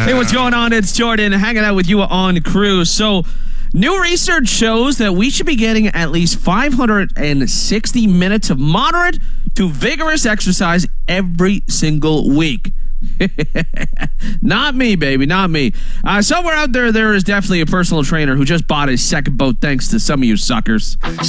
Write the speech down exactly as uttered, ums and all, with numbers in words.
Hey, what's going on? It's Jordan hanging out with you on Cruise. So, new research shows that we should be getting at least five hundred sixty minutes of moderate to vigorous exercise every single week. Not me, baby, not me. Uh, somewhere out there, there is definitely a personal trainer who just bought his second boat thanks to some of you suckers.